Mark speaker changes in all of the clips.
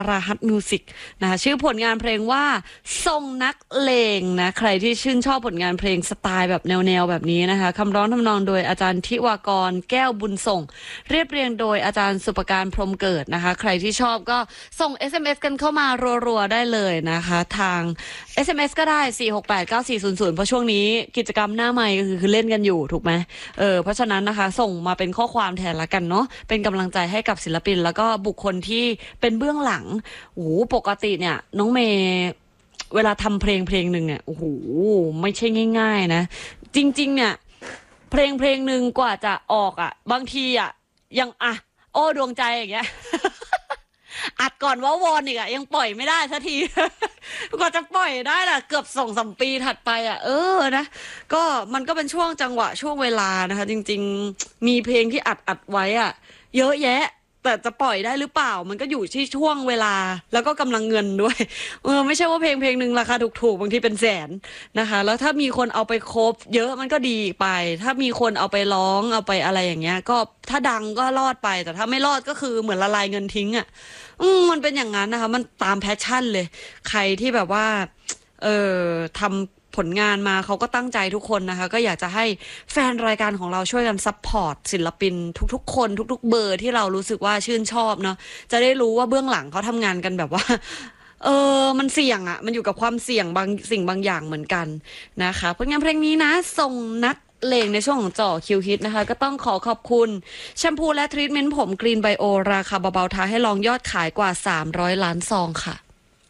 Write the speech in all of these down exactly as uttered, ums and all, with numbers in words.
Speaker 1: ราฮัตมิวสิกนะคะชื่อผลงานเพลงว่าทรงนักเลงนะใครที่ชื่นชอบผลงานเพลงสไตล์แบบแนวๆแบบนี้นะคะคำร้องทำนองโดยอาจารย์ทิวากรแก้วบุญส่งเรียบเรียงโดยอาจารย์สุปการพรหมเกิดนะคะใครที่ชอบก็ส่ง เอส เอ็ม เอส กันเข้ามารัวๆได้เลยนะคะทาง เอส เอ็ม เอส ก็ได้สี่ หก แปด เก้า สี่ ศูนย์ ศูนย์เพราะช่วงนี้กิจกรรมหน้าไมค์ก็คือคือเล่นกันอยู่ถูกไหมเออเพราะฉะนั้นนะคะส่งมาเป็นข้อความแทนละกันเนาะเป็นกำลังใจให้กับศิลปินแล้วก็บุคคลที่เป็นเบื้องหลังโอ้ปกติเนี่ยน้องเมย์เวลาทำเพลงเพลงหนึ่งเนี่ยโอ้โหไม่ใช่ง่ายๆนะจริงๆเนี่ยเพลงเพลงหนึ่งกว่าจะออกอ่ะบางทีอ่ะยังอ่ะโอ้ดวงใจอย่างเงี้ย อัดก่อนว่าวอนอีกอะยังปล่อยไม่ได้สักที กว่าจะปล่อยได้ล่ะเกือบสองสามปีถัดไปอะเออนะก็มันก็เป็นช่วงจังหวะช่วงเวลานะคะจริงๆมีเพลงที่อัดอัดไว้อะเยอะแยะแต่จะปล่อยได้หรือเปล่ามันก็อยู่ที่ช่วงเวลาแล้วก็กำลังเงินด้วยเออไม่ใช่ว่าเพลงเพลงหนึ่งราคาถูกๆบางทีเป็นแสนนะคะแล้วถ้ามีคนเอาไปโคฟเยอะมันก็ดีไปถ้ามีคนเอาไปร้องเอาไปอะไรอย่างเงี้ยก็ถ้าดังก็รอดไปแต่ถ้าไม่รอดก็คือเหมือนละลายเงินทิ้งอ่ะอืมมันเป็นอย่างนั้นนะคะมันตามแพชชั่นเลยใครที่แบบว่าเออทำผลงานมาเขาก็ตั้งใจทุกคนนะคะก็อยากจะให้แฟนรายการของเราช่วยกันซัพพอร์ตศิลปินทุกๆคนทุกๆเบอร์ที่เรารู้สึกว่าชื่นชอบเนาะจะได้รู้ว่าเบื้องหลังเขาทำงานกันแบบว่าเออมันเสี่ยงอะมันอยู่กับความเสี่ยงบางสิ่งบางอย่างเหมือนกันนะคะผลงานเพลงนี้นะทรงนักเลงในช่วงของจ่อคิวฮิตนะคะก็ต้องขอขอบคุณแชมพูและทรีทเมนต์ผมกรีนไบโอราคาเบาๆท้าให้ลองยอดขายกว่าสามร้อยล้านซองค่ะ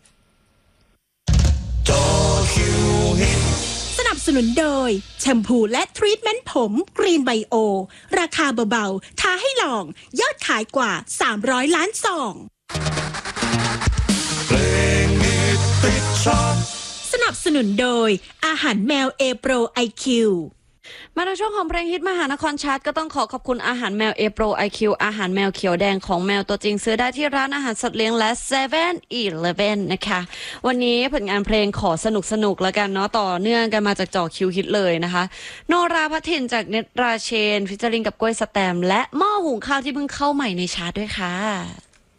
Speaker 2: สนับสนุนโดยแชมพูและทรีทเมนต์ผมกรีนไบโอราคาเบาๆท้าให้ลองยอดขายกว่าสามร้อยล้านซองสนับสนุนโดยอาหารแมวเอโปรไอคิว
Speaker 1: มาในช่วงของเพลงฮิตมหานครชาร์ตก็ต้องขอขอบคุณอาหารแมวเอโปรไอคิวอาหารแมวเขียวแดงของแมวตัวจริงซื้อได้ที่ร้านอาหารสัตว์เลี้ยงและเซเว่นอีเลฟเว่นนะคะวันนี้ผลงานเพลงขอสนุกสนุกแล้วกันเนาะต่อเนื่องกันมาจากจ่อคิวฮิตเลยนะคะโนราพัทินจากเนตราเชนฟิชเจอริงกับกล้วยสแตมและหม้อหุงข้าวที่เพิ่งเข้าใหม่ในชาร์ตด้วยค่ะ